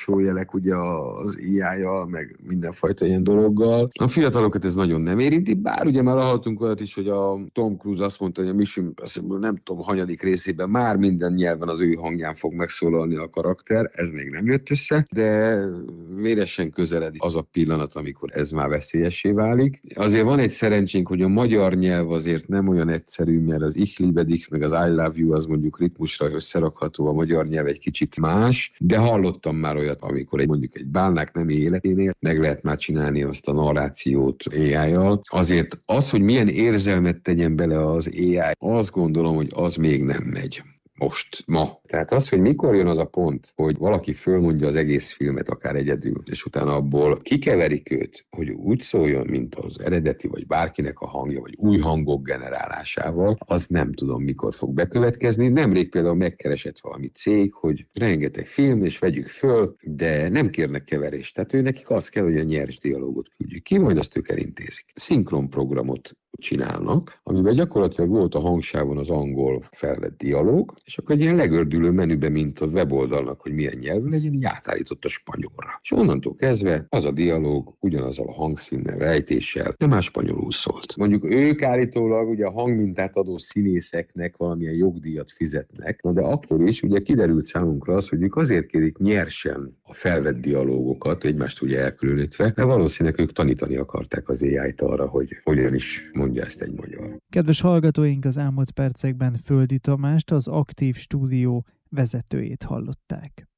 utolsó jelek ugye az AI-jal, meg mindenfajta ilyen dologgal. A fiatalokat ez nagyon nem érinti, bár ugye már hallottunk olyat is, hogy a Tom Cruise azt mondta, hogy a Mission, nem tudom, hanyadik részében már minden nyelven az ő hangján fog megszólalni a karakter, ez még nem jött össze, de véresen közeledik az a pillanat, amikor ez már veszélyessé válik. Azért van egy szerencsénk, hogy a magyar nyelv azért nem olyan egyszerű, mert az Ich liebe dich, meg az I love you, az mondjuk ritmusra összerakható, a magyar nyelv egy kicsit más, de hallottam már olyat, amikor mondjuk egy bálnák nem életénél meg lehet már csinálni azt a narrációt AI-jal. Azért az, hogy milyen érzelmet tegyen bele az AI, azt gondolom, hogy az még nem megy. Most, ma. Tehát az, hogy mikor jön az a pont, hogy valaki fölmondja az egész filmet akár egyedül, és utána abból kikeverik őt, hogy úgy szóljon, mint az eredeti, vagy bárkinek a hangja, vagy új hangok generálásával, az nem tudom, mikor fog bekövetkezni. Nemrég például megkeresett valami cég, hogy rengeteg film, és vegyük föl, de nem kérnek keverést. Tehát ő nekik az kell, hogy a nyers dialógot küldjük ki, majd azt ők elintézik. Szinkron programot csinálnak, amiben gyakorlatilag volt a hangsávon az angol felvett dialóg, és akkor egy ilyen legördülő menübe, mint a weboldalnak, hogy milyen nyelvű legyen, így átállított a spanyolra. És onnantól kezdve az a dialóg ugyanazzal a hangszínnel, ejtéssel, de már spanyolul szólt. Mondjuk ők állítólag ugye a hangmintát adó színészeknek valamilyen jogdíjat fizetnek, na de akkor is ugye kiderült számunkra az, hogy ők azért kérik nyersen a felvett dialógokat, egymást ugye elkülönítve, mert valószínűleg ők tanítani akarták az AI-t arra, hogy hogyan is mondja ezt egy magyar. Kedves hallgatóink, az elmúlt percekben Földi Tamást, az Aktív Stúdió vezetőjét hallották.